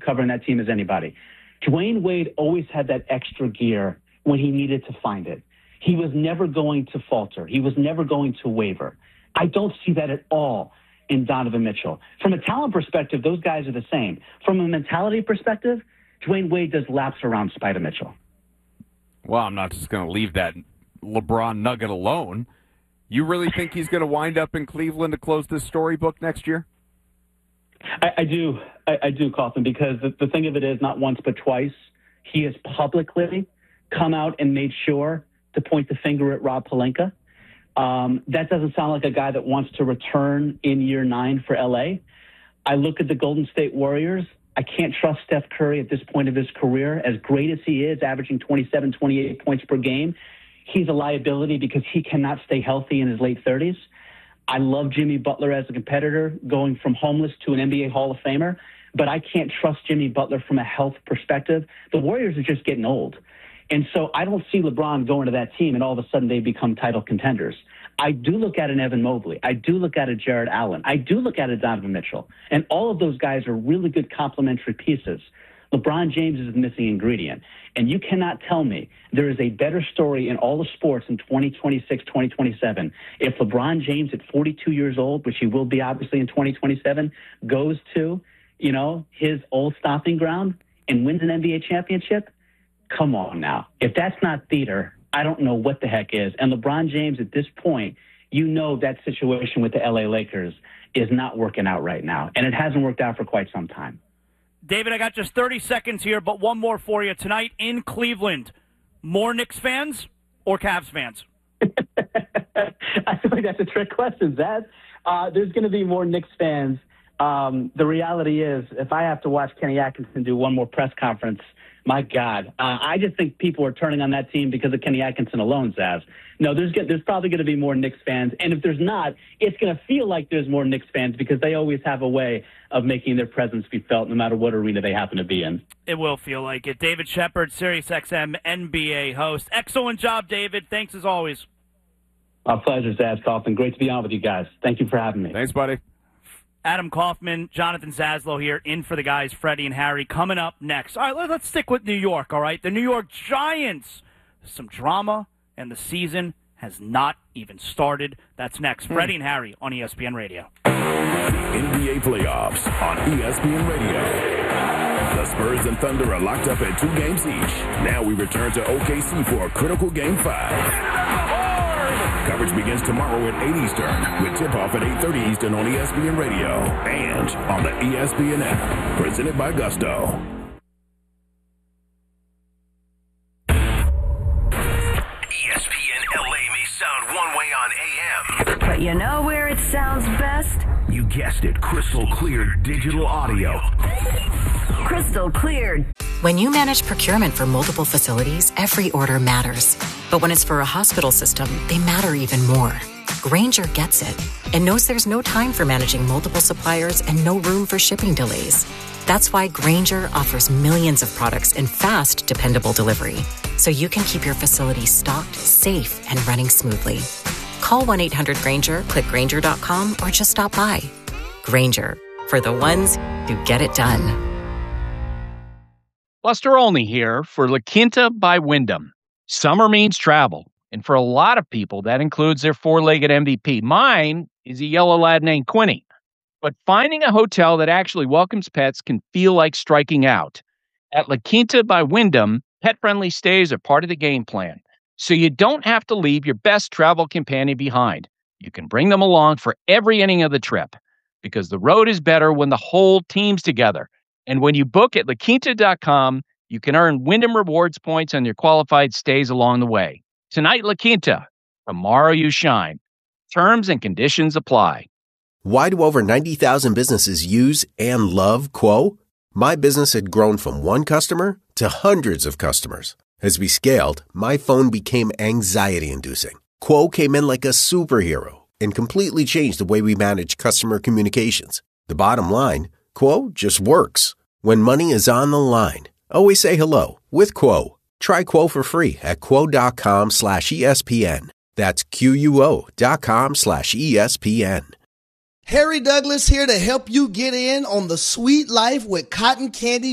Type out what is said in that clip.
covering that team as anybody. Dwayne Wade always had that extra gear when he needed to find it. He was never going to falter. He was never going to waver. I don't see that at all in Donovan Mitchell. From a talent perspective, those guys are the same. From a mentality perspective, Dwayne Wade does laps around Spider Mitchell. Well, I'm not just going to leave that LeBron nugget alone. You really think he's going to wind up in Cleveland to close this storybook next year? I do, Kaufman, because the thing of it is, not once but twice, he has publicly come out and made sure to point the finger at Rob Pelinka. That doesn't sound like a guy that wants to return in year 9 for L.A. I look at the Golden State Warriors. I can't trust Steph Curry at this point of his career. As great as he is, averaging 27, 28 points per game, he's a liability because he cannot stay healthy in his late 30s. I love Jimmy Butler as a competitor, going from homeless to an NBA Hall of Famer, but I can't trust Jimmy Butler from a health perspective. The Warriors are just getting old. And so I don't see LeBron going to that team and all of a sudden they become title contenders. I do look at an Evan Mobley. I do look at a Jared Allen. I do look at a Donovan Mitchell. And all of those guys are really good complementary pieces. LeBron James is the missing ingredient. And you cannot tell me there is a better story in all the sports in 2026, 2027 if LeBron James at 42 years old, which he will be obviously in 2027, goes to, his old stomping ground and wins an NBA championship. Come on now. If that's not theater, I don't know what the heck is. And LeBron James at this point, that situation with the LA Lakers is not working out right now. And it hasn't worked out for quite some time. David, I got just 30 seconds here, but one more for you. Tonight in Cleveland, more Knicks fans or Cavs fans? I feel like that's a trick question, Zaz. There's going to be more Knicks fans. The reality is, if I have to watch Kenny Atkinson do one more press conference, my God, I just think people are turning on that team because of Kenny Atkinson alone, Zaz. No, there's probably going to be more Knicks fans. And if there's not, it's going to feel like there's more Knicks fans because they always have a way of making their presence be felt no matter what arena they happen to be in. It will feel like it. David Shepard, SiriusXM NBA host. Excellent job, David. Thanks as always. My pleasure, Zaz Kaufman. Great to be on with you guys. Thank you for having me. Thanks, buddy. Adam Kaufman, Jonathan Zaslow here, in for the guys, Freddie and Harry, coming up next. All right, let's stick with New York, all right? The New York Giants. Some drama, and the season has not even started. That's next. Freddie and Harry on ESPN Radio. NBA playoffs on ESPN Radio. The Spurs and Thunder are locked up at 2 games each. Now we return to OKC for a critical Game 5. Coverage begins tomorrow at 8 Eastern with tip-off at 8:30 Eastern on ESPN Radio and on the ESPN app. Presented by Gusto. ESPN LA may sound one way on AM. But you know where it sounds best? You guessed it, crystal clear digital audio. Crystal clear. When you manage procurement for multiple facilities, every order matters. But when it's for a hospital system, they matter even more. Grainger gets it and knows there's no time for managing multiple suppliers and no room for shipping delays. That's why Grainger offers millions of products in fast, dependable delivery, so you can keep your facility stocked, safe, and running smoothly. Call 1-800-GRAINGER, click Grainger.com, or just stop by. Grainger, for the ones who get it done. Buster Olney here for La Quinta by Wyndham. Summer means travel, and for a lot of people, that includes their four-legged MVP. Mine is a yellow lab named Quinny. But finding a hotel that actually welcomes pets can feel like striking out. At La Quinta by Wyndham, pet-friendly stays are part of the game plan, so you don't have to leave your best travel companion behind. You can bring them along for every inning of the trip, because the road is better when the whole team's together. And when you book at LaQuinta.com, you can earn Wyndham Rewards points on your qualified stays along the way. Tonight, La Quinta. Tomorrow, you shine. Terms and conditions apply. Why do over 90,000 businesses use and love Quo? My business had grown from one customer to hundreds of customers. As we scaled, my phone became anxiety-inducing. Quo came in like a superhero and completely changed the way we manage customer communications. The bottom line, Quo just works. When money is on the line, always say hello with Quo. Try Quo for free at quo.com/ESPN. That's QUO.com/ESPN. Harry Douglas here to help you get in on the sweet life with cotton candy